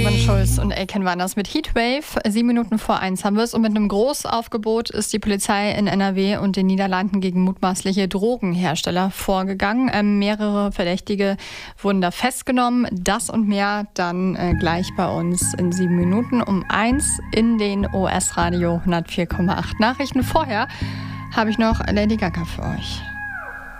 Robin Schulz und Aiken waren das mit Heatwave. 7 Minuten vor 1 haben wir es. Und mit einem Großaufgebot ist die Polizei in NRW und den Niederlanden gegen mutmaßliche Drogenhersteller vorgegangen. Mehrere Verdächtige wurden da festgenommen. Das und mehr dann gleich bei uns in 7 Minuten um 1 in den OS Radio 104,8 Nachrichten. Vorher habe ich noch Lady Gaga für euch.